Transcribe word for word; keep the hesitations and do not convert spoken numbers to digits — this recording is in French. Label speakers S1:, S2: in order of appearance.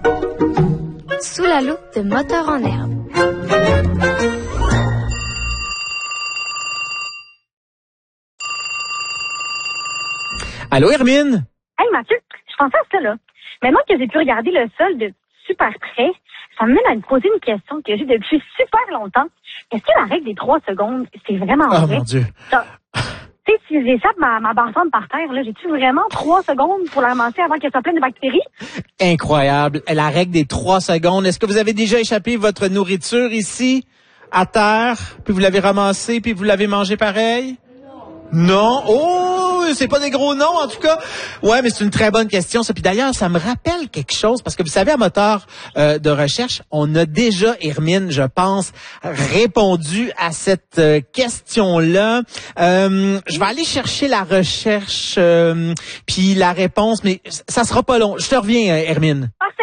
S1: Sous la loupe de Moteur en herbe.
S2: Allô, Hermine?
S3: Hey, Mathieu, je pensais à ça, là. Maintenant que j'ai pu regarder le sol de super près, ça me mène à me poser une question que j'ai depuis super longtemps. Est-ce que la règle des trois secondes, c'est vraiment
S2: Oh,
S3: vrai?
S2: mon Dieu.
S3: Ça, tu sais, si j'échappe ma, ma barre par terre, là, j'ai-tu vraiment trois secondes pour la ramasser avant qu'elle soit pleine de bactéries?
S2: Incroyable. La règle des trois secondes. Est-ce que vous avez déjà échappé votre nourriture ici, à terre, puis vous l'avez ramassée, puis vous l'avez mangée pareil? Non. Oh, c'est pas des gros noms, en tout cas. Ouais, mais c'est une très bonne question, ça. Puis d'ailleurs, ça me rappelle quelque chose, parce que vous savez, à Moteur euh, de recherche, on a déjà, Hermine, je pense, répondu à cette euh, question-là. Euh, je vais aller chercher la recherche, euh, puis la réponse, mais ça sera pas long. Je te reviens, Hermine.
S3: Parfait.